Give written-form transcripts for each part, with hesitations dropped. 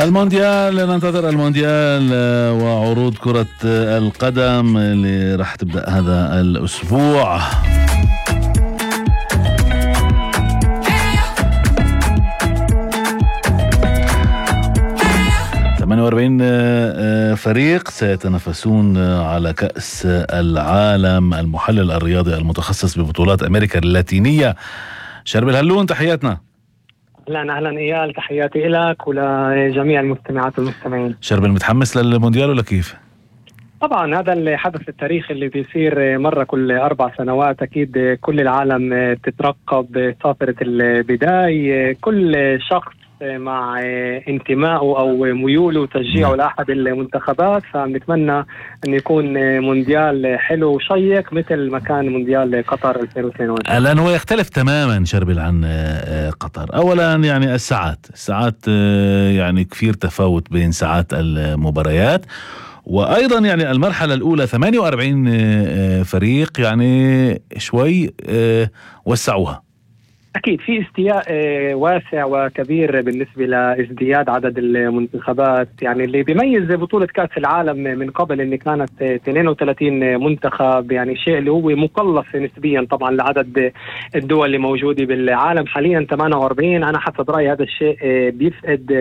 المونديال، ننتظر المونديال وعروض كرة القدم اللي راح تبدأ هذا الأسبوع. فريق سيتنافسون على كأس العالم. المحلل الرياضي المتخصص ببطولات أمريكا اللاتينية شربل هلون، تحياتنا. أهلا إيال، تحياتي لك ولجميع المستمعات والمستمعين. شربل متحمس للمونديال ولا كيف؟ طبعا هذا الحدث التاريخي اللي بيصير مرة كل 4 سنوات، أكيد كل العالم تترقب فترة البداية، كل شخص مع انتمائه أو ميوله وتشجيعه لأحد المنتخبات، فنتمنى أن يكون مونديال حلو وشيق مثل ما كان مونديال قطر 2022. الآن هو يختلف تماما شربل عن قطر. أولا يعني الساعات يعني كثير تفاوت بين ساعات المباريات، وأيضا يعني المرحلة الأولى 48 فريق، يعني شوي وسعوها. أكيد في استياء واسع وكبير بالنسبة لازدياد عدد المنتخبات، يعني اللي بيميز بطولة كأس العالم من قبل إن كانت 32 منتخب، يعني شيء اللي هو مقلص نسبيا طبعا لعدد الدول اللي موجودة بالعالم. حاليا 48. أنا حسب رأيي هذا الشيء بيفقد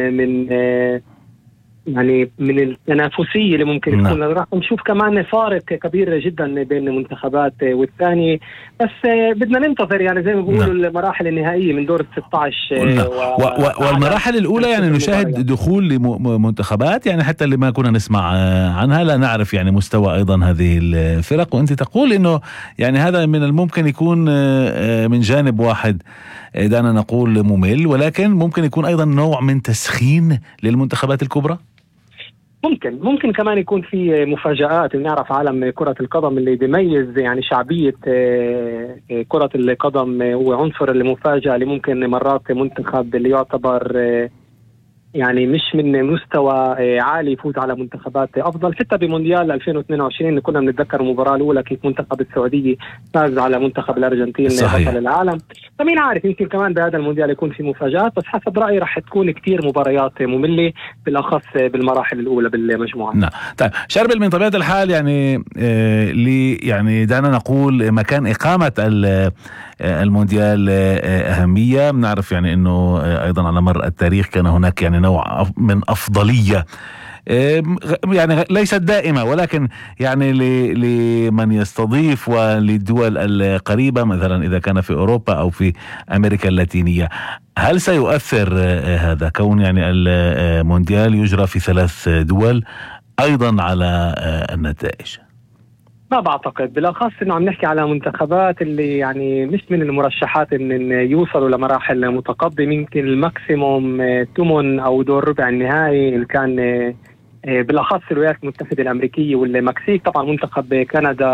من التنافسية اللي ممكن تكون. راح نشوف كمان فارق كبير جدا بين المنتخبات والثاني، بس بدنا ننتظر يعني زي ما بيقولوا المراحل النهائية من دور 16 والمراحل الأولى، يعني نشاهد دخول لمنتخبات يعني حتى اللي ما كنا نسمع عنها، لا نعرف يعني مستوى أيضا هذه الفرق. وأنت تقول إنه يعني هذا من الممكن يكون من جانب واحد دعنا نقول ممل، ولكن ممكن يكون أيضا نوع من تسخين للمنتخبات الكبرى. ممكن كمان يكون في مفاجآت. نعرف عالم كرة القدم اللي بيميز يعني شعبية كرة القدم هو عنصر المفاجأة، اللي ممكن مرات منتخب اللي يعتبر يعني مش من مستوى عالي يفوز على منتخبات أفضل. حتى بمونديال 2022 كنا بنتذكر المباراة الأولى كيف منتخب السعودية فاز على منتخب الأرجنتين بطل العالم. فمين عارف، يمكن كمان بهذا المونديال يكون في مفاجآت، بس حسب رأيي راح تكون كتير مباريات مملة بالأخص بالمراحل الأولى بالمجموعة. نعم. طيب شربل، من طبيعة الحال يعني يعني دعنا نقول مكان إقامة المونديال أهمية. بنعرف يعني أنه أيضا على مر التاريخ كان هناك يعني نوع من أفضلية، يعني ليست دائمة، ولكن يعني لمن يستضيف وللدول القريبة، مثلا إذا كان في أوروبا أو في أمريكا اللاتينية. هل سيؤثر هذا كون يعني المونديال يجرى في 3 دول أيضا على النتائج؟ ما بعتقد، بالاخص انه عم نحكي على منتخبات اللي يعني مش من المرشحات ان يوصلوا لمراحل متقدمه. يمكن الماكسيموم 8 او دور ربع النهائي، اللي كان بالاخص الولايات المتحده الامريكيه والمكسيك. طبعا منتخب كندا